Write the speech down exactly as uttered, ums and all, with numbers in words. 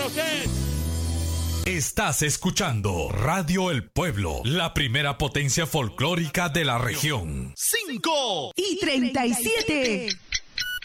para usted. Estás escuchando Radio El Pueblo, la primera potencia folclórica de la región. Cinco y treinta y siete.